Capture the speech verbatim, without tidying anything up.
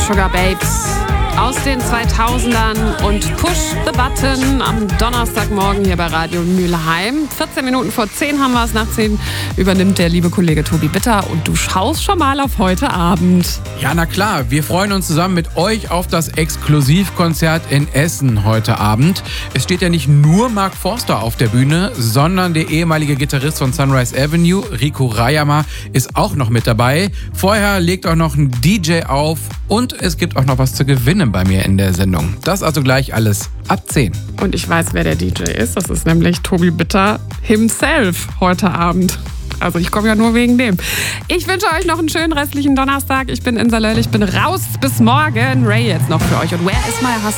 Sugar Babes aus den zweitausendern und Push the Button am Donnerstagmorgen hier bei Radio Mülheim. vierzehn Minuten vor zehn haben wir es. Nach zehn übernimmt der liebe Kollege Tobi Bitter und du schaust schon mal auf heute Abend. Ja, na klar. Wir freuen uns zusammen mit euch auf das Exklusivkonzert in Essen heute Abend. Es steht ja nicht nur Mark Forster auf der Bühne, sondern der ehemalige Gitarrist von Sunrise Avenue, Rico Rayama, ist auch noch mit dabei. Vorher legt auch noch ein D J auf und es gibt auch noch was zu gewinnen bei mir in der Sendung. Das also gleich alles ab zehn. Und ich weiß, wer der D J ist. Das ist nämlich Tobi Bitter himself heute Abend. Also ich komme ja nur wegen dem. Ich wünsche euch noch einen schönen restlichen Donnerstag. Ich bin Insa Löll, ich bin raus. Bis morgen. Ray jetzt noch für euch. Und Where is my husband?